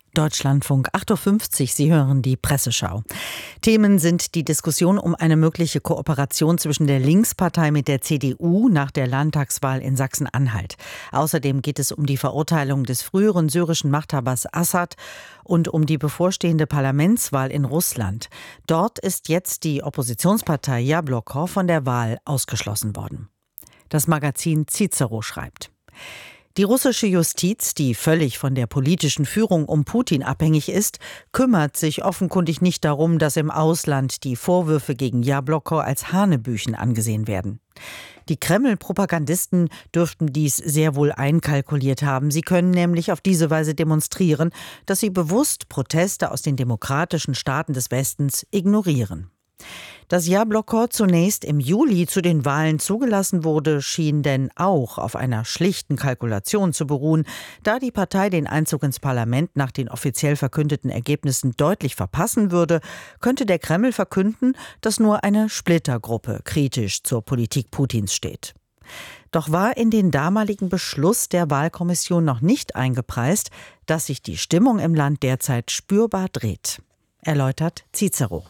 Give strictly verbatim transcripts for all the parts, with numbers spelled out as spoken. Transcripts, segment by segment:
Deutschlandfunk acht Uhr fünfzig, Sie hören die Presseschau. Themen sind die Diskussion um eine mögliche Kooperation zwischen der Linkspartei mit der C D U nach der Landtagswahl in Sachsen-Anhalt. Außerdem geht es um die Verurteilung des früheren syrischen Machthabers Assad und um die bevorstehende Parlamentswahl in Russland. Dort ist jetzt die Oppositionspartei Jabloko von der Wahl ausgeschlossen worden. Das Magazin Cicero schreibt: Die russische Justiz, die völlig von der politischen Führung um Putin abhängig ist, kümmert sich offenkundig nicht darum, dass im Ausland die Vorwürfe gegen Jabloko als Hanebüchen angesehen werden. Die Kreml-Propagandisten dürften dies sehr wohl einkalkuliert haben. Sie können nämlich auf diese Weise demonstrieren, dass sie bewusst Proteste aus den demokratischen Staaten des Westens ignorieren. Dass Jabloko zunächst im Juli zu den Wahlen zugelassen wurde, schien denn auch auf einer schlichten Kalkulation zu beruhen. Da die Partei den Einzug ins Parlament nach den offiziell verkündeten Ergebnissen deutlich verpassen würde, könnte der Kreml verkünden, dass nur eine Splittergruppe kritisch zur Politik Putins steht. Doch war in den damaligen Beschluss der Wahlkommission noch nicht eingepreist, dass sich die Stimmung im Land derzeit spürbar dreht. Erläutert Cicero.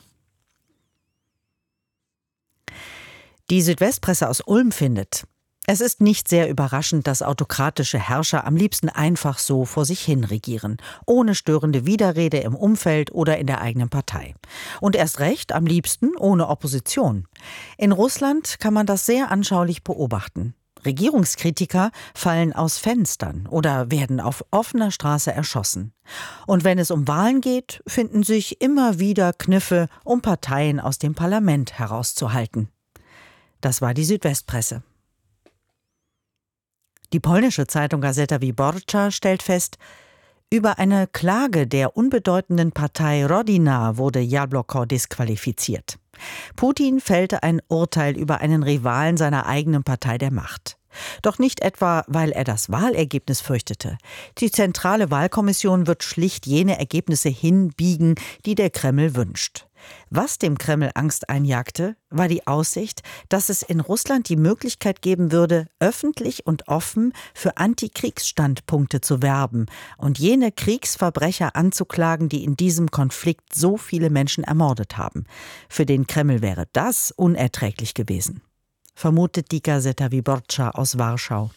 Die Südwestpresse aus Ulm findet: Es ist nicht sehr überraschend, dass autokratische Herrscher am liebsten einfach so vor sich hin regieren, ohne störende Widerrede im Umfeld oder in der eigenen Partei. Und erst recht am liebsten ohne Opposition. In Russland kann man das sehr anschaulich beobachten. Regierungskritiker fallen aus Fenstern oder werden auf offener Straße erschossen. Und wenn es um Wahlen geht, finden sich immer wieder Kniffe, um Parteien aus dem Parlament herauszuhalten. Das war die Südwestpresse. Die polnische Zeitung Gazeta Wyborcza stellt fest: Über eine Klage der unbedeutenden Partei Rodzina wurde Jabloko disqualifiziert. Putin fällte ein Urteil über einen Rivalen seiner eigenen Partei der Macht. Doch nicht etwa, weil er das Wahlergebnis fürchtete. Die zentrale Wahlkommission wird schlicht jene Ergebnisse hinbiegen, die der Kreml wünscht. Was dem Kreml Angst einjagte, war die Aussicht, dass es in Russland die Möglichkeit geben würde, öffentlich und offen für Antikriegsstandpunkte zu werben und jene Kriegsverbrecher anzuklagen, die in diesem Konflikt so viele Menschen ermordet haben. Für den Kreml wäre das unerträglich gewesen, vermutet die Gazeta Wyborcza aus Warschau.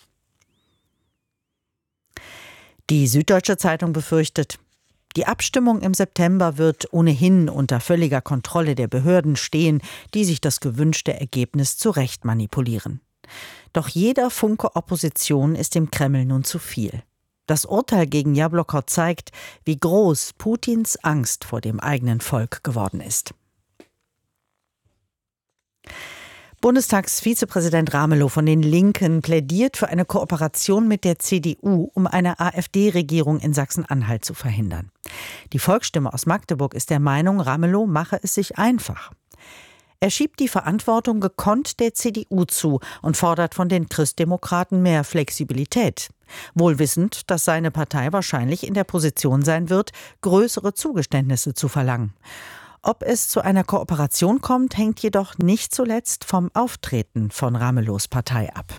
Die Süddeutsche Zeitung befürchtet: Die Abstimmung im September wird ohnehin unter völliger Kontrolle der Behörden stehen, die sich das gewünschte Ergebnis zurecht manipulieren. Doch jeder Funke Opposition ist dem Kreml nun zu viel. Das Urteil gegen Jabloko zeigt, wie groß Putins Angst vor dem eigenen Volk geworden ist. Bundestagsvizepräsident Ramelow von den Linken plädiert für eine Kooperation mit der C D U, um eine AfD-Regierung in Sachsen-Anhalt zu verhindern. Die Volksstimme aus Magdeburg ist der Meinung, Ramelow mache es sich einfach. Er schiebt die Verantwortung gekonnt der C D U zu und fordert von den Christdemokraten mehr Flexibilität. Wohl wissend, dass seine Partei wahrscheinlich in der Position sein wird, größere Zugeständnisse zu verlangen. Ob es zu einer Kooperation kommt, hängt jedoch nicht zuletzt vom Auftreten von Ramelows Partei ab.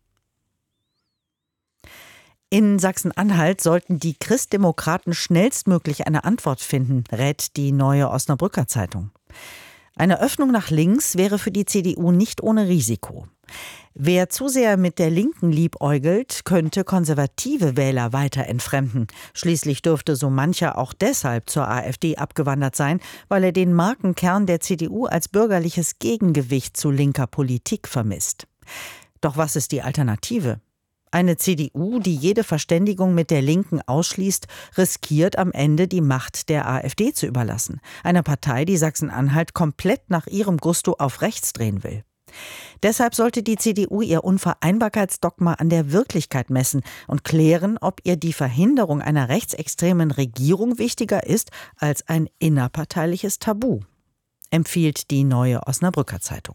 In Sachsen-Anhalt sollten die Christdemokraten schnellstmöglich eine Antwort finden, rät die Neue Osnabrücker Zeitung. Eine Öffnung nach links wäre für die C D U nicht ohne Risiko. Wer zu sehr mit der Linken liebäugelt, könnte konservative Wähler weiter entfremden. Schließlich dürfte so mancher auch deshalb zur AfD abgewandert sein, weil er den Markenkern der C D U als bürgerliches Gegengewicht zu linker Politik vermisst. Doch was ist die Alternative? Eine C D U, die jede Verständigung mit der Linken ausschließt, riskiert am Ende die Macht der AfD zu überlassen. Eine Partei, die Sachsen-Anhalt komplett nach ihrem Gusto auf rechts drehen will. Deshalb sollte die C D U ihr Unvereinbarkeitsdogma an der Wirklichkeit messen und klären, ob ihr die Verhinderung einer rechtsextremen Regierung wichtiger ist als ein innerparteiliches Tabu, empfiehlt die Neue Osnabrücker Zeitung.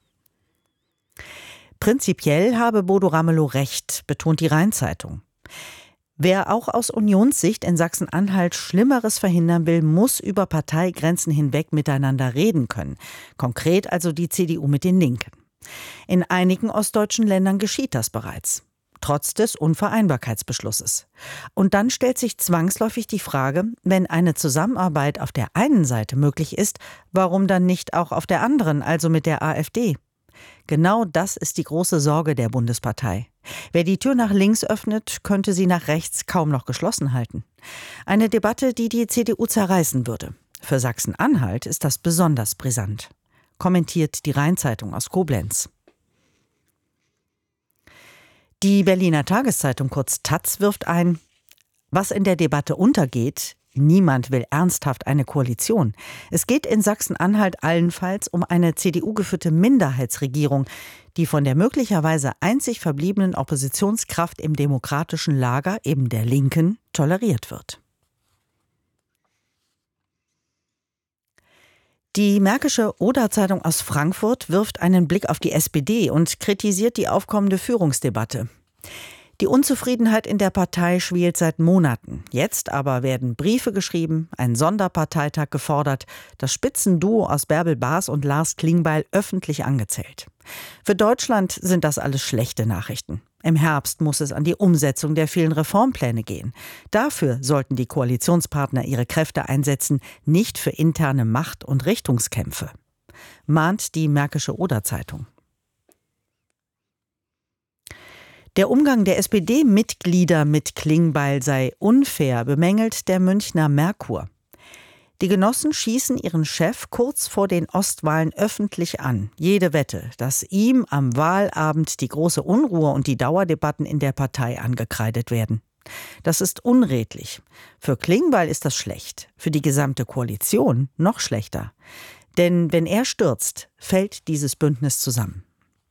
Prinzipiell habe Bodo Ramelow recht, betont die Rhein-Zeitung. Wer auch aus Unionssicht in Sachsen-Anhalt Schlimmeres verhindern will, muss über Parteigrenzen hinweg miteinander reden können. Konkret also die C D U mit den Linken. In einigen ostdeutschen Ländern geschieht das bereits. trotz des Unvereinbarkeitsbeschlusses. Und dann stellt sich zwangsläufig die Frage, wenn eine Zusammenarbeit auf der einen Seite möglich ist, warum dann nicht auch auf der anderen, also mit der AfD? Genau das ist die große Sorge der Bundespartei. Wer die Tür nach links öffnet, könnte sie nach rechts kaum noch geschlossen halten. Eine Debatte, die die C D U zerreißen würde. Für Sachsen-Anhalt ist das besonders brisant. Kommentiert die Rhein-Zeitung aus Koblenz. Die Berliner Tageszeitung, kurz Taz, wirft ein, was in der Debatte untergeht: Niemand will ernsthaft eine Koalition. Es geht in Sachsen-Anhalt allenfalls um eine C D U-geführte Minderheitsregierung, die von der möglicherweise einzig verbliebenen Oppositionskraft im demokratischen Lager, eben der Linken, toleriert wird. Die Märkische Oder-Zeitung aus Frankfurt wirft einen Blick auf die S P D und kritisiert die aufkommende Führungsdebatte. Die Unzufriedenheit in der Partei schwelt seit Monaten. Jetzt aber werden Briefe geschrieben, ein Sonderparteitag gefordert, das Spitzenduo aus Bärbel Baas und Lars Klingbeil öffentlich angezählt. Für Deutschland sind das alles schlechte Nachrichten. Im Herbst muss es an die Umsetzung der vielen Reformpläne gehen. Dafür sollten die Koalitionspartner ihre Kräfte einsetzen, nicht für interne Macht- und Richtungskämpfe, mahnt die Märkische Oder-Zeitung. Der Umgang der S P D-Mitglieder mit Klingbeil sei unfair, bemängelt der Münchner Merkur. Die Genossen schießen ihren Chef kurz vor den Ostwahlen öffentlich an. Jede Wette, dass ihm am Wahlabend die große Unruhe und die Dauerdebatten in der Partei angekreidet werden. Das ist unredlich. Für Klingbeil ist das schlecht, für die gesamte Koalition noch schlechter. Denn wenn er stürzt, fällt dieses Bündnis zusammen.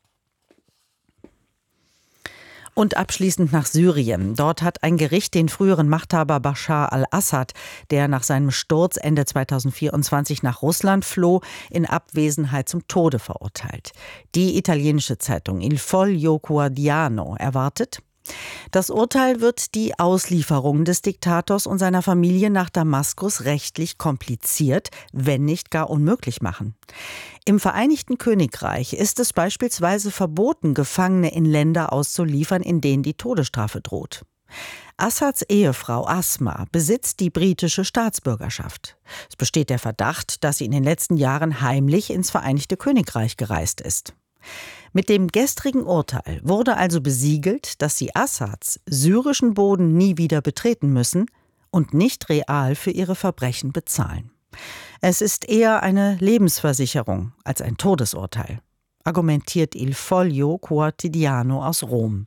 Und abschließend nach Syrien. Dort hat ein Gericht den früheren Machthaber Bashar al-Assad, der nach seinem Sturz Ende zweitausendvierundzwanzig nach Russland floh, in Abwesenheit zum Tode verurteilt. Die italienische Zeitung Il Foglio Quotidiano erwartet: Das Urteil wird die Auslieferung des Diktators und seiner Familie nach Damaskus rechtlich kompliziert, wenn nicht gar unmöglich machen. Im Vereinigten Königreich ist es beispielsweise verboten, Gefangene in Länder auszuliefern, in denen die Todesstrafe droht. Assads Ehefrau Asma besitzt die britische Staatsbürgerschaft. Es besteht der Verdacht, dass sie in den letzten Jahren heimlich ins Vereinigte Königreich gereist ist. Mit dem gestrigen Urteil wurde also besiegelt, dass sie Assads syrischen Boden nie wieder betreten müssen und nicht real für ihre Verbrechen bezahlen. Es ist eher eine Lebensversicherung als ein Todesurteil, argumentiert Il Foglio Quotidiano aus Rom.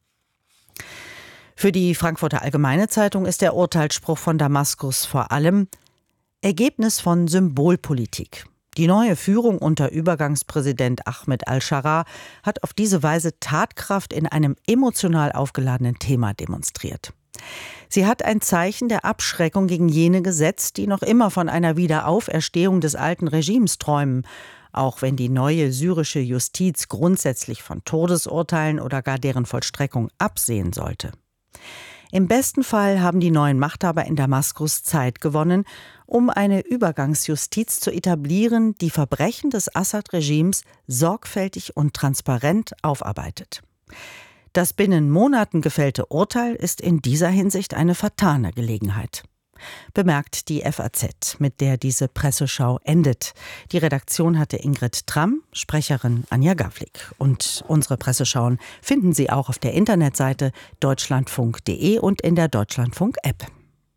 Für die Frankfurter Allgemeine Zeitung ist der Urteilsspruch von Damaskus vor allem Ergebnis von Symbolpolitik. Die neue Führung unter Übergangspräsident Ahmed al-Sharaa hat auf diese Weise Tatkraft in einem emotional aufgeladenen Thema demonstriert. Sie hat ein Zeichen der Abschreckung gegen jene gesetzt, die noch immer von einer Wiederauferstehung des alten Regimes träumen, auch wenn die neue syrische Justiz grundsätzlich von Todesurteilen oder gar deren Vollstreckung absehen sollte. Im besten Fall haben die neuen Machthaber in Damaskus Zeit gewonnen, um eine Übergangsjustiz zu etablieren, die Verbrechen des Assad-Regimes sorgfältig und transparent aufarbeitet. Das binnen Monaten gefällte Urteil ist in dieser Hinsicht eine vertane Gelegenheit, bemerkt die F A Z, mit der diese Presseschau endet. Die Redaktion hatte Ingrid Tramm, Sprecherin Anja Gawlik. Und unsere Presseschauen finden Sie auch auf der Internetseite deutschlandfunk punkt de und in der Deutschlandfunk-App.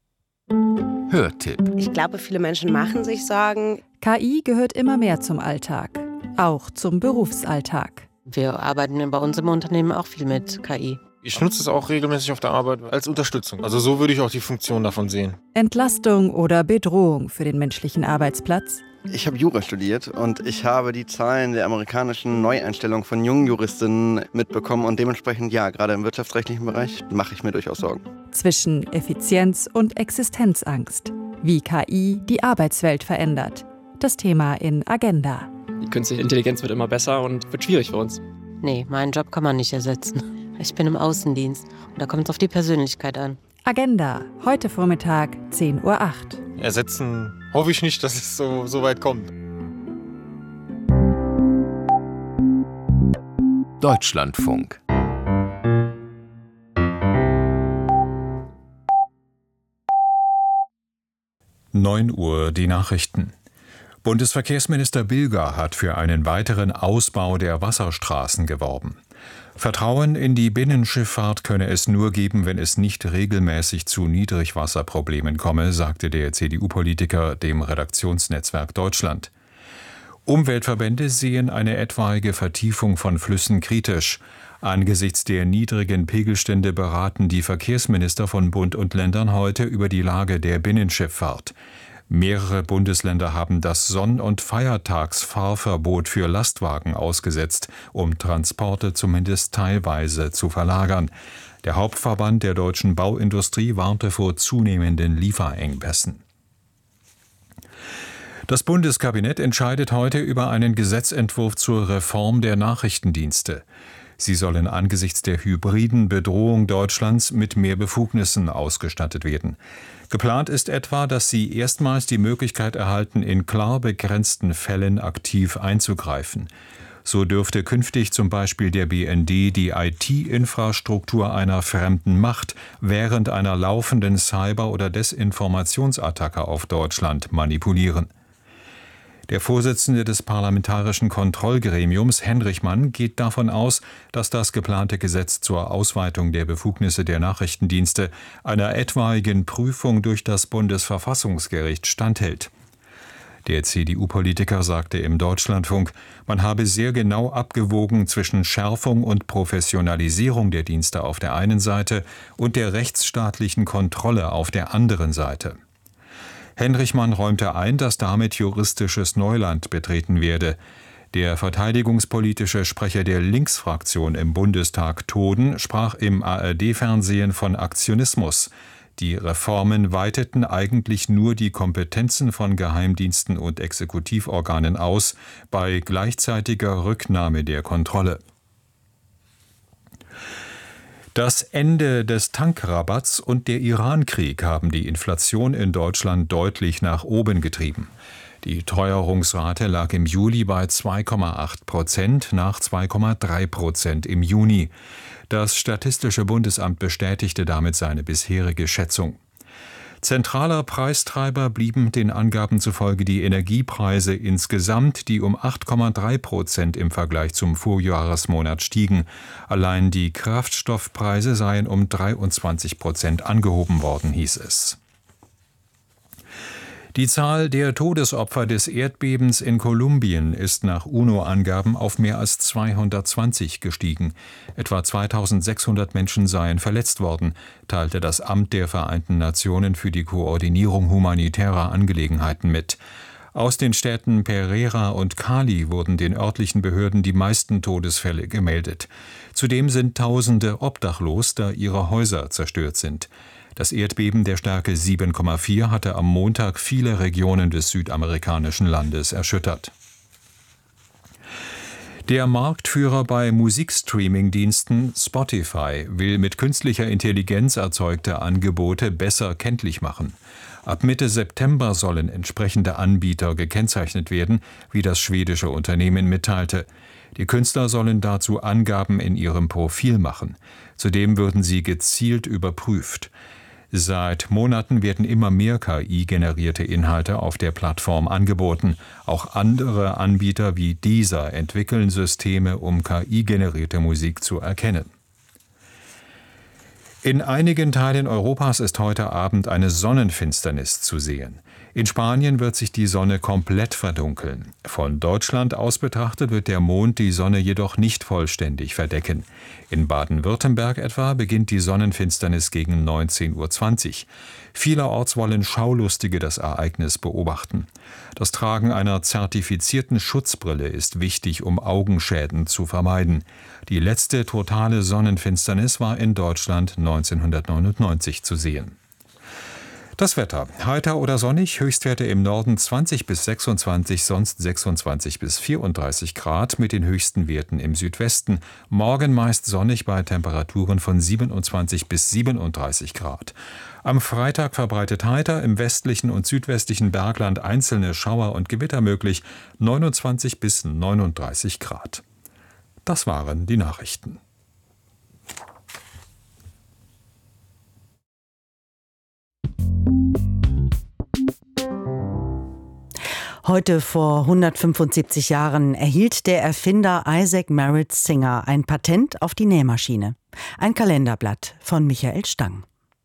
Hörtipp. Ich glaube, viele Menschen machen sich Sorgen. K I gehört immer mehr zum Alltag, auch zum Berufsalltag. Wir arbeiten bei uns im Unternehmen auch viel mit K I. Ich nutze es auch regelmäßig auf der Arbeit als Unterstützung. Also so würde ich auch die Funktion davon sehen. Entlastung oder Bedrohung für den menschlichen Arbeitsplatz? Ich habe Jura studiert und ich habe die Zahlen der amerikanischen Neueinstellung von jungen Juristinnen mitbekommen. Und dementsprechend, ja, gerade im wirtschaftsrechtlichen Bereich mache ich mir durchaus Sorgen. Zwischen Effizienz und Existenzangst. Wie K I die Arbeitswelt verändert. Das Thema in Agenda. Die künstliche Intelligenz wird immer besser und wird schwierig für uns. Nee, meinen Job kann man nicht ersetzen. Ich bin im Außendienst und da kommt es auf die Persönlichkeit an. Agenda, heute Vormittag, zehn Uhr acht. Ersetzen hoffe ich nicht, dass es so, so weit kommt. Deutschlandfunk. neun Uhr die Nachrichten. Bundesverkehrsminister Bilger hat für einen weiteren Ausbau der Wasserstraßen geworben. Vertrauen in die Binnenschifffahrt könne es nur geben, wenn es nicht regelmäßig zu Niedrigwasserproblemen komme, sagte der C D U-Politiker dem Redaktionsnetzwerk Deutschland. Umweltverbände sehen eine etwaige Vertiefung von Flüssen kritisch. Angesichts der niedrigen Pegelstände beraten die Verkehrsminister von Bund und Ländern heute über die Lage der Binnenschifffahrt. Mehrere Bundesländer haben das Sonn- und Feiertagsfahrverbot für Lastwagen ausgesetzt, um Transporte zumindest teilweise zu verlagern. Der Hauptverband der deutschen Bauindustrie warnte vor zunehmenden Lieferengpässen. Das Bundeskabinett entscheidet heute über einen Gesetzentwurf zur Reform der Nachrichtendienste. Sie sollen angesichts der hybriden Bedrohung Deutschlands mit mehr Befugnissen ausgestattet werden. Geplant ist etwa, dass sie erstmals die Möglichkeit erhalten, in klar begrenzten Fällen aktiv einzugreifen. So dürfte künftig zum Beispiel der B N D die I T-Infrastruktur einer fremden Macht während einer laufenden Cyber- oder Desinformationsattacke auf Deutschland manipulieren. Der Vorsitzende des Parlamentarischen Kontrollgremiums, Henrichmann, geht davon aus, dass das geplante Gesetz zur Ausweitung der Befugnisse der Nachrichtendienste einer etwaigen Prüfung durch das Bundesverfassungsgericht standhält. Der C D U-Politiker sagte im Deutschlandfunk, man habe sehr genau abgewogen zwischen Schärfung und Professionalisierung der Dienste auf der einen Seite und der rechtsstaatlichen Kontrolle auf der anderen Seite. Henrichmann räumte ein, dass damit juristisches Neuland betreten werde. Der verteidigungspolitische Sprecher der Linksfraktion im Bundestag, Toden, sprach im A R D-Fernsehen von Aktionismus. Die Reformen weiteten eigentlich nur die Kompetenzen von Geheimdiensten und Exekutivorganen aus, bei gleichzeitiger Rücknahme der Kontrolle. Das Ende des Tankrabatts und der Irankrieg haben die Inflation in Deutschland deutlich nach oben getrieben. Die Teuerungsrate lag im Juli bei zwei Komma acht Prozent nach zwei Komma drei Prozent im Juni. Das Statistische Bundesamt bestätigte damit seine bisherige Schätzung. Zentraler Preistreiber blieben den Angaben zufolge die Energiepreise insgesamt, die um acht Komma drei Prozent im Vergleich zum Vorjahresmonat stiegen. Allein die Kraftstoffpreise seien um dreiundzwanzig Prozent angehoben worden, hieß es. Die Zahl der Todesopfer des Erdbebens in Kolumbien ist nach UNO-Angaben auf mehr als zweihundertzwanzig gestiegen. Etwa zweitausendsechshundert Menschen seien verletzt worden, teilte das Amt der Vereinten Nationen für die Koordinierung humanitärer Angelegenheiten mit. Aus den Städten Pereira und Cali wurden den örtlichen Behörden die meisten Todesfälle gemeldet. Zudem sind Tausende obdachlos, da ihre Häuser zerstört sind. Das Erdbeben der Stärke sieben Komma vier hatte am Montag viele Regionen des südamerikanischen Landes erschüttert. Der Marktführer bei Musikstreaming-Diensten Spotify will mit künstlicher Intelligenz erzeugte Angebote besser kenntlich machen. Ab Mitte September sollen entsprechende Anbieter gekennzeichnet werden, wie das schwedische Unternehmen mitteilte. Die Künstler sollen dazu Angaben in ihrem Profil machen. Zudem würden sie gezielt überprüft. Seit Monaten werden immer mehr K I-generierte Inhalte auf der Plattform angeboten. Auch andere Anbieter wie Deezer entwickeln Systeme, um K I-generierte Musik zu erkennen. In einigen Teilen Europas ist heute Abend eine Sonnenfinsternis zu sehen. In Spanien wird sich die Sonne komplett verdunkeln. Von Deutschland aus betrachtet wird der Mond die Sonne jedoch nicht vollständig verdecken. In Baden-Württemberg etwa beginnt die Sonnenfinsternis gegen neunzehn Uhr zwanzig. Vielerorts wollen Schaulustige das Ereignis beobachten. Das Tragen einer zertifizierten Schutzbrille ist wichtig, um Augenschäden zu vermeiden. Die letzte totale Sonnenfinsternis war in Deutschland neunzehnhundertneunundneunzig zu sehen. Das Wetter. Heiter oder sonnig, Höchstwerte im Norden zwanzig bis sechsundzwanzig, sonst sechsundzwanzig bis vierunddreißig Grad mit den höchsten Werten im Südwesten. Morgen meist sonnig bei Temperaturen von siebenundzwanzig bis siebenunddreißig Grad. Am Freitag verbreitet heiter, im westlichen und südwestlichen Bergland einzelne Schauer und Gewitter möglich, neunundzwanzig bis neununddreißig Grad. Das waren die Nachrichten. Heute vor hundertfünfundsiebzig Jahren erhielt der Erfinder Isaac Merritt Singer ein Patent auf die Nähmaschine. Ein Kalenderblatt von Michael Stang.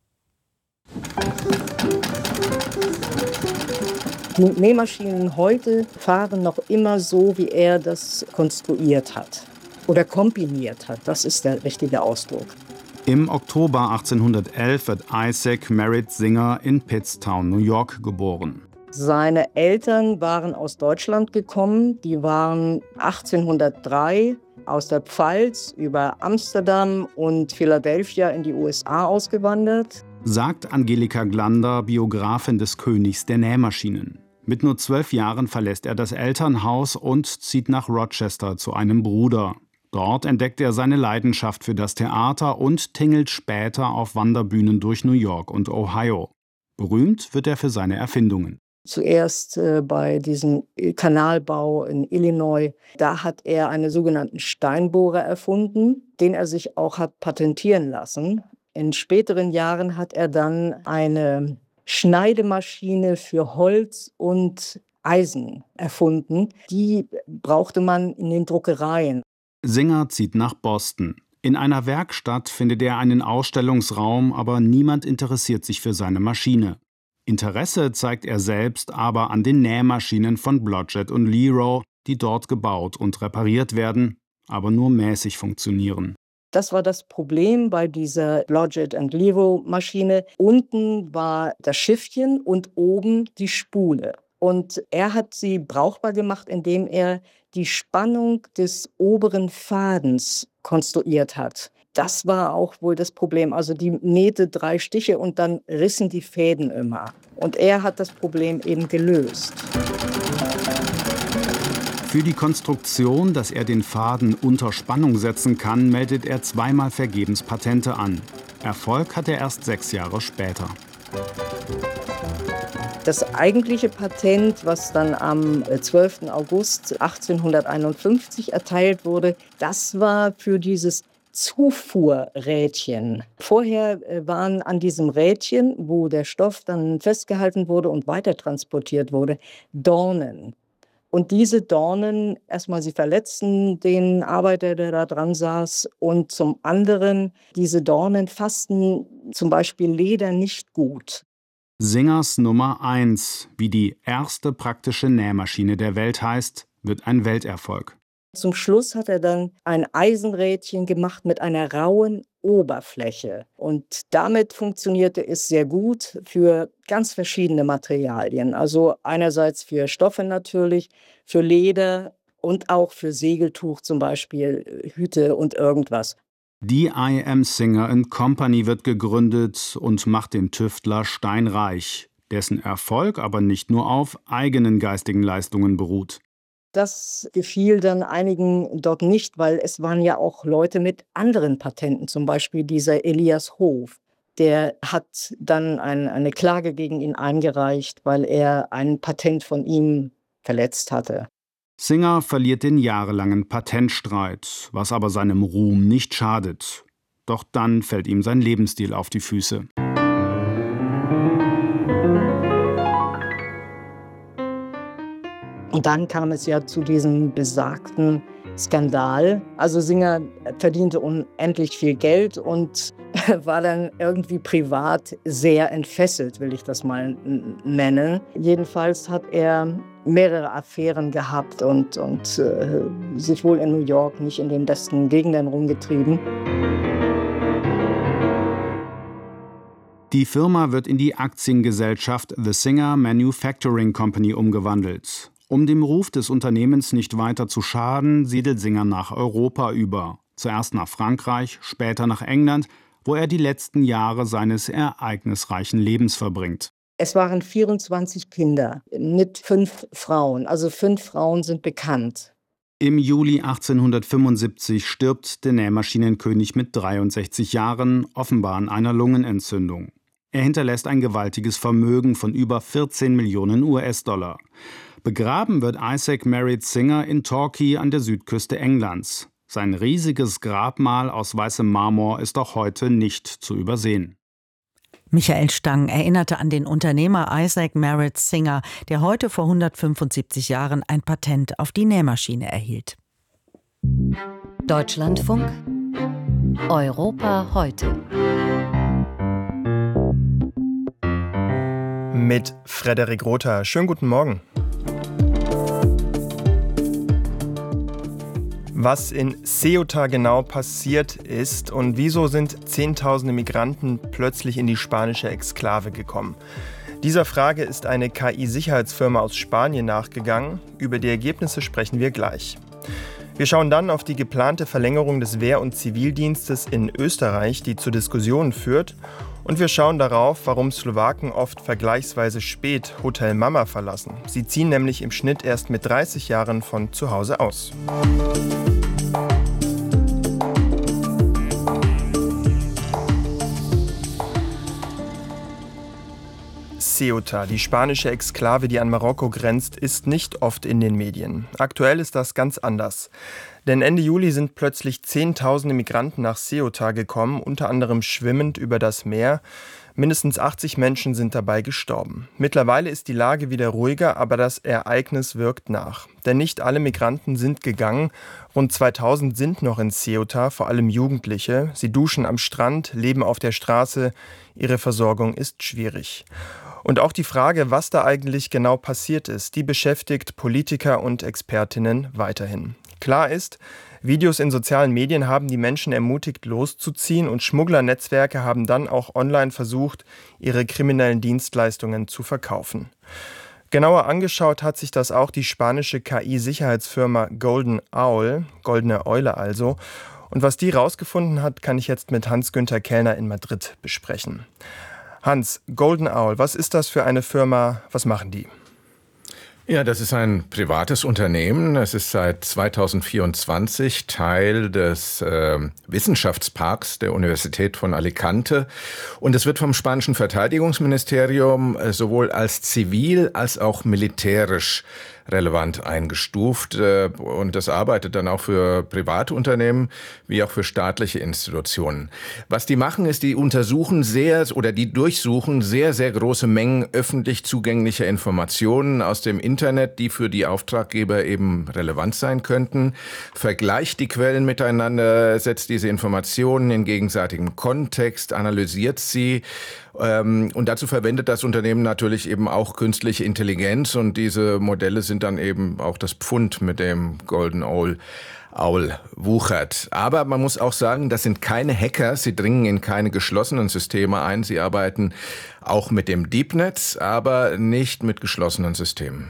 Die Nähmaschinen heute fahren noch immer so, wie er das konstruiert hat oder kombiniert hat. Das ist der richtige Ausdruck. Im Oktober achtzehnhundertelf wird Isaac Merritt Singer in Pittstown, New York, geboren. Seine Eltern waren aus Deutschland gekommen. Die waren achtzehnhundertdrei aus der Pfalz über Amsterdam und Philadelphia in die U S A ausgewandert. Sagt Angelika Glander, Biografin des Königs der Nähmaschinen. Mit nur zwölf Jahren verlässt er das Elternhaus und zieht nach Rochester zu einem Bruder. Dort entdeckt er seine Leidenschaft für das Theater und tingelt später auf Wanderbühnen durch New York und Ohio. Berühmt wird er für seine Erfindungen. Zuerst äh, bei diesem Kanalbau in Illinois. Da hat er einen sogenannten Steinbohrer erfunden, den er sich auch hat patentieren lassen. In späteren Jahren hat er dann eine Schneidemaschine für Holz und Eisen erfunden. Die brauchte man in den Druckereien. Singer zieht nach Boston. In einer Werkstatt findet er einen Ausstellungsraum, aber niemand interessiert sich für seine Maschine. Interesse zeigt er selbst aber an den Nähmaschinen von Blodgett und Leroy, die dort gebaut und repariert werden, aber nur mäßig funktionieren. Das war das Problem bei dieser Blodgett und Leroy Maschine. Unten war das Schiffchen und oben die Spule. Und er hat sie brauchbar gemacht, indem er die Spannung des oberen Fadens konstruiert hat. Das war auch wohl das Problem. Also die nähte drei Stiche und dann rissen die Fäden immer. Und er hat das Problem eben gelöst. Für die Konstruktion, dass er den Faden unter Spannung setzen kann, meldet er zweimal vergebens Patente an. Erfolg hat er erst sechs Jahre später. Das eigentliche Patent, was dann am zwölften August achtzehnhunderteinundfünfzig erteilt wurde, das war für dieses Zufuhrrädchen. Vorher waren an diesem Rädchen, wo der Stoff dann festgehalten wurde und weitertransportiert wurde, Dornen. Und diese Dornen, erstmal sie verletzten den Arbeiter, der da dran saß, und zum anderen, diese Dornen fassten zum Beispiel Leder nicht gut. Singers Nummer eins, wie die erste praktische Nähmaschine der Welt heißt, wird ein Welterfolg. Zum Schluss hat er dann ein Eisenrädchen gemacht mit einer rauen Oberfläche. Und damit funktionierte es sehr gut für ganz verschiedene Materialien. Also einerseits für Stoffe natürlich, für Leder und auch für Segeltuch, zum Beispiel Hüte und irgendwas. Die I M Singer and Company wird gegründet und macht den Tüftler steinreich, dessen Erfolg aber nicht nur auf eigenen geistigen Leistungen beruht. Das gefiel dann einigen dort nicht, weil es waren ja auch Leute mit anderen Patenten, zum Beispiel dieser Elias Hof. Der hat dann ein, eine Klage gegen ihn eingereicht, weil er ein Patent von ihm verletzt hatte. Singer verliert den jahrelangen Patentstreit, was aber seinem Ruhm nicht schadet. Doch dann fällt ihm sein Lebensstil auf die Füße. Und dann kam es ja zu diesem besagten Skandal. Also Singer verdiente unendlich viel Geld und war dann irgendwie privat sehr entfesselt, will ich das mal nennen. Jedenfalls hat er mehrere Affären gehabt und, und äh, sich wohl in New York nicht in den besten Gegenden rumgetrieben. Die Firma wird in die Aktiengesellschaft The Singer Manufacturing Company umgewandelt. Um dem Ruf des Unternehmens nicht weiter zu schaden, siedelt Singer nach Europa über. Zuerst nach Frankreich, später nach England, wo er die letzten Jahre seines ereignisreichen Lebens verbringt. Es waren vierundzwanzig Kinder mit fünf Frauen. Also fünf Frauen sind bekannt. Im Juli achtzehnhundertfünfundsiebzig stirbt der Nähmaschinenkönig mit dreiundsechzig Jahren, offenbar an einer Lungenentzündung. Er hinterlässt ein gewaltiges Vermögen von über vierzehn Millionen U S-Dollar. Begraben wird Isaac Merritt Singer in Torquay an der Südküste Englands. Sein riesiges Grabmal aus weißem Marmor ist auch heute nicht zu übersehen. Michael Stang erinnerte an den Unternehmer Isaac Merritt Singer, der heute vor hundertfünfundsiebzig Jahren ein Patent auf die Nähmaschine erhielt. Deutschlandfunk Europa heute. Mit Frederik Rother. Schönen guten Morgen. Was in Ceuta genau passiert ist und wieso sind Zehntausende Migranten plötzlich in die spanische Exklave gekommen. Dieser Frage ist eine K I-Sicherheitsfirma aus Spanien nachgegangen. Über die Ergebnisse sprechen wir gleich. Wir schauen dann auf die geplante Verlängerung des Wehr- und Zivildienstes in Österreich, die zu Diskussionen führt. Und wir schauen darauf, warum Slowaken oft vergleichsweise spät Hotel Mama verlassen. Sie ziehen nämlich im Schnitt erst mit dreißig Jahren von zu Hause aus. Ceuta, die spanische Exklave, die an Marokko grenzt, ist nicht oft in den Medien. Aktuell ist das ganz anders. Denn Ende Juli sind plötzlich Zehntausende Migranten nach Ceuta gekommen, unter anderem schwimmend über das Meer. Mindestens achtzig Menschen sind dabei gestorben. Mittlerweile ist die Lage wieder ruhiger, aber das Ereignis wirkt nach. Denn nicht alle Migranten sind gegangen. Rund zweitausend sind noch in Ceuta, vor allem Jugendliche. Sie duschen am Strand, leben auf der Straße. Ihre Versorgung ist schwierig. Und auch die Frage, was da eigentlich genau passiert ist, die beschäftigt Politiker und Expertinnen weiterhin. Klar ist, Videos in sozialen Medien haben die Menschen ermutigt, loszuziehen und Schmugglernetzwerke haben dann auch online versucht, ihre kriminellen Dienstleistungen zu verkaufen. Genauer angeschaut hat sich das auch die spanische K I-Sicherheitsfirma Golden Owl, Goldene Eule also. Und was die rausgefunden hat, kann ich jetzt mit Hans-Günther Kellner in Madrid besprechen. Hans, Golden Owl, was ist das für eine Firma? Was machen die? Ja, das ist ein privates Unternehmen. Es ist seit zweitausendvierundzwanzig Teil des äh, Wissenschaftsparks der Universität von Alicante. Und es wird vom spanischen Verteidigungsministerium äh, sowohl als zivil als auch militärisch relevant eingestuft. Und das arbeitet dann auch für private Unternehmen wie auch für staatliche Institutionen. Was die machen, ist, die untersuchen sehr oder die durchsuchen sehr, sehr große Mengen öffentlich zugänglicher Informationen aus dem Internet, die für die Auftraggeber eben relevant sein könnten, vergleicht die Quellen miteinander, setzt diese Informationen in gegenseitigem Kontext, analysiert sie. Und dazu verwendet das Unternehmen natürlich eben auch künstliche Intelligenz und diese Modelle sind dann eben auch das Pfund, mit dem Golden Owl Owl wuchert. Aber man muss auch sagen, das sind keine Hacker, sie dringen in keine geschlossenen Systeme ein, sie arbeiten auch mit dem Deepnet, aber nicht mit geschlossenen Systemen.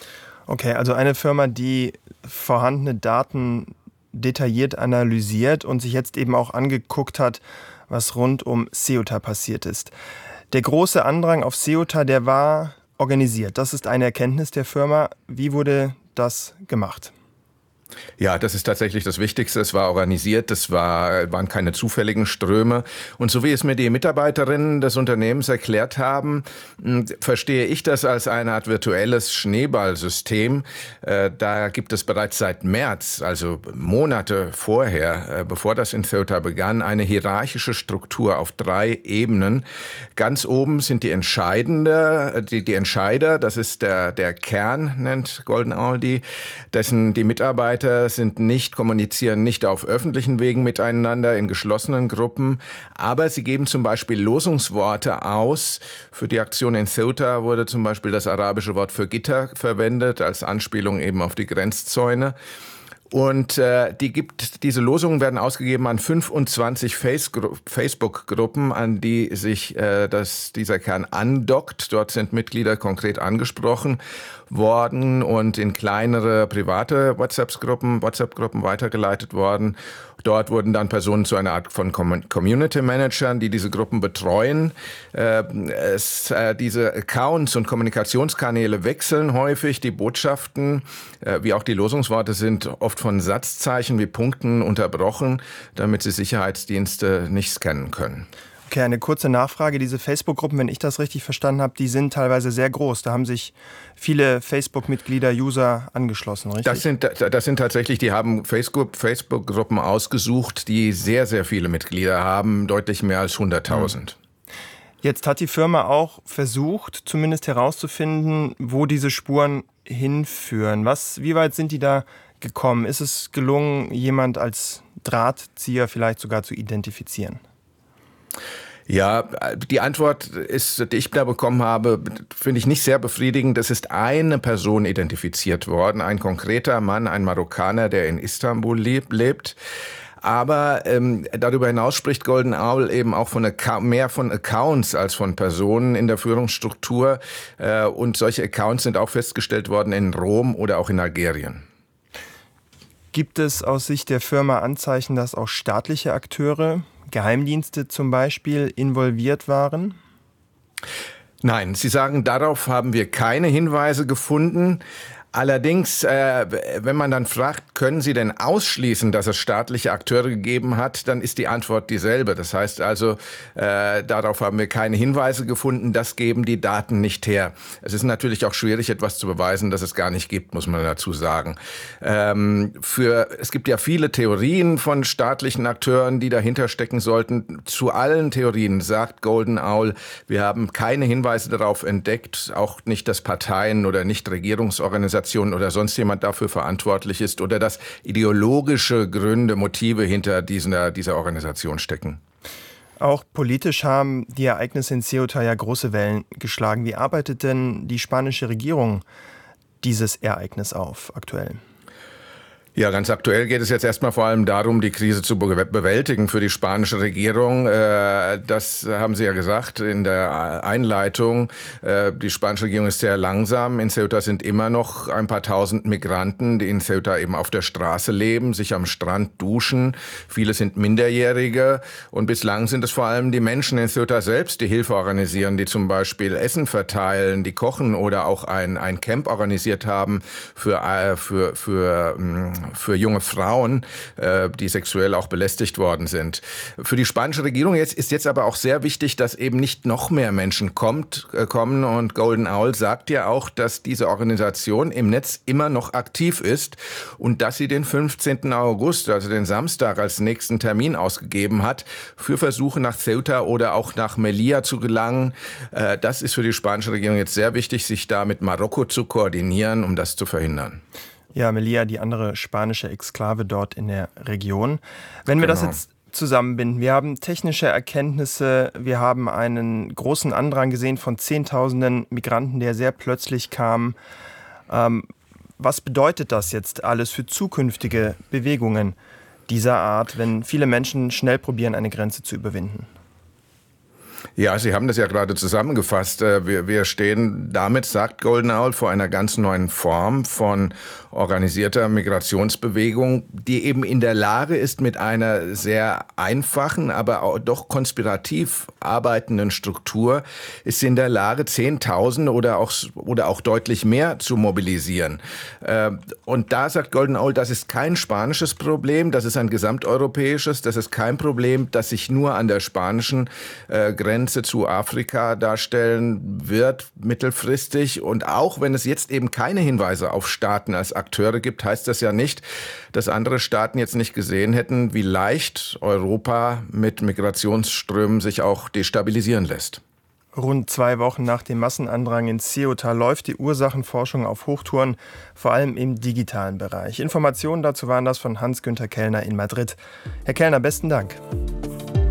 Okay, also eine Firma, die vorhandene Daten detailliert analysiert und sich jetzt eben auch angeguckt hat, was rund um Ceuta passiert ist. Der große Andrang auf Ceuta, der war organisiert. Das ist eine Erkenntnis der Firma. Wie wurde das gemacht? Ja, das ist tatsächlich das Wichtigste. Es war organisiert, es war, waren keine zufälligen Ströme. Und so wie es mir die Mitarbeiterinnen des Unternehmens erklärt haben, verstehe ich das als eine Art virtuelles Schneeballsystem. Da gibt es bereits seit März, also Monate vorher, bevor das in Ceuta begann, eine hierarchische Struktur auf drei Ebenen. Ganz oben sind die Entscheidende, die, die Entscheider, das ist der, der Kern, nennt Golden Owl die, dessen die Mitarbeiter sind nicht, kommunizieren nicht auf öffentlichen Wegen miteinander in geschlossenen Gruppen, aber sie geben zum Beispiel Losungsworte aus. Für die Aktion in Ceuta wurde zum Beispiel das arabische Wort für Gitter verwendet, als Anspielung eben auf die Grenzzäune. Und äh, die gibt, diese Losungen werden ausgegeben an fünfundzwanzig Facebook-Gruppen, an die sich äh, das, dieser Kern andockt. Dort sind Mitglieder konkret angesprochen worden und in kleinere private WhatsApp-Gruppen, WhatsApp-Gruppen weitergeleitet worden. Dort wurden dann Personen zu einer Art von Community-Managern, die diese Gruppen betreuen. Äh, es, äh, diese Accounts und Kommunikationskanäle wechseln häufig. Die Botschaften, äh, wie auch die Losungsworte, sind oft von Satzzeichen wie Punkten unterbrochen, damit sie Sicherheitsdienste nicht scannen können. Okay, eine kurze Nachfrage. Diese Facebook-Gruppen, wenn ich das richtig verstanden habe, die sind teilweise sehr groß. Da haben sich viele Facebook-Mitglieder, User angeschlossen, richtig? Das sind, das sind tatsächlich, die haben Facebook-Gruppen ausgesucht, die sehr, sehr viele Mitglieder haben, deutlich mehr als hunderttausend. Jetzt hat die Firma auch versucht, zumindest herauszufinden, wo diese Spuren hinführen. Was, wie weit sind die da gekommen? Ist es gelungen, jemand als Drahtzieher vielleicht sogar zu identifizieren? Ja, die Antwort ist, die ich da bekommen habe, finde ich nicht sehr befriedigend. Es ist eine Person identifiziert worden, ein konkreter Mann, ein Marokkaner, der in Istanbul lebt. Aber ähm, darüber hinaus spricht Golden Owl eben auch von mehr von Accounts als von Personen in der Führungsstruktur. Äh, und solche Accounts sind auch festgestellt worden in Rom oder auch in Algerien. Gibt es aus Sicht der Firma Anzeichen, dass auch staatliche Akteure, Geheimdienste zum Beispiel, involviert waren? Nein, Sie sagen, darauf haben wir keine Hinweise gefunden. Allerdings, äh, wenn man dann fragt, können Sie denn ausschließen, dass es staatliche Akteure gegeben hat, dann ist die Antwort dieselbe. Das heißt also, äh, darauf haben wir keine Hinweise gefunden, das geben die Daten nicht her. Es ist natürlich auch schwierig, etwas zu beweisen, das es gar nicht gibt, muss man dazu sagen. Ähm, für, es gibt ja viele Theorien von staatlichen Akteuren, die dahinter stecken sollten. Zu allen Theorien sagt Golden Owl, wir haben keine Hinweise darauf entdeckt, auch nicht, dass Parteien oder Nichtregierungsorganisationen oder sonst jemand dafür verantwortlich ist oder dass ideologische Gründe, Motive hinter dieser, dieser Organisation stecken. Auch politisch haben die Ereignisse in Ceuta ja große Wellen geschlagen. Wie arbeitet denn die spanische Regierung dieses Ereignis auf aktuell? Ja, ganz aktuell geht es jetzt erstmal vor allem darum, die Krise zu bewältigen für die spanische Regierung. Das haben Sie ja gesagt in der Einleitung. Die spanische Regierung ist sehr langsam. In Ceuta sind immer noch ein paar tausend Migranten, die in Ceuta eben auf der Straße leben, sich am Strand duschen. Viele sind Minderjährige und bislang sind es vor allem die Menschen in Ceuta selbst, die Hilfe organisieren, die zum Beispiel Essen verteilen, die kochen oder auch ein, ein Camp organisiert haben für, für, für für junge Frauen, die sexuell auch belästigt worden sind. Für die spanische Regierung jetzt ist jetzt aber auch sehr wichtig, dass eben nicht noch mehr Menschen kommt, kommen. Und Golden Owl sagt ja auch, dass diese Organisation im Netz immer noch aktiv ist und dass sie den fünfzehnten August, also den Samstag, als nächsten Termin ausgegeben hat, für Versuche nach Ceuta oder auch nach Melilla zu gelangen. Das ist für die spanische Regierung jetzt sehr wichtig, sich da mit Marokko zu koordinieren, um das zu verhindern. Ja, Melilla, die andere spanische Exklave dort in der Region. Wenn wir genau. das jetzt zusammenbinden, wir haben technische Erkenntnisse, wir haben einen großen Andrang gesehen von Zehntausenden Migranten, der sehr plötzlich kam. Ähm, was bedeutet das jetzt alles für zukünftige Bewegungen dieser Art, wenn viele Menschen schnell probieren, eine Grenze zu überwinden? Ja, Sie haben das ja gerade zusammengefasst. Wir, wir stehen damit, sagt Golden Owl, vor einer ganz neuen Form von organisierter Migrationsbewegung, die eben in der Lage ist, mit einer sehr einfachen, aber auch doch konspirativ arbeitenden Struktur, ist sie in der Lage, Zehntausende oder auch, oder auch deutlich mehr zu mobilisieren. Und da sagt Golden Owl, das ist kein spanisches Problem, das ist ein gesamteuropäisches, das ist kein Problem, das sich nur an der spanischen Grenze Grenze zu Afrika darstellen wird, mittelfristig. Und auch wenn es jetzt eben keine Hinweise auf Staaten als Akteure gibt, heißt das ja nicht, dass andere Staaten jetzt nicht gesehen hätten, wie leicht Europa mit Migrationsströmen sich auch destabilisieren lässt. Rund zwei Wochen nach dem Massenandrang in Ceuta läuft die Ursachenforschung auf Hochtouren, vor allem im digitalen Bereich. Informationen dazu waren das von Hans-Günther Kellner in Madrid. Herr Kellner, besten Dank.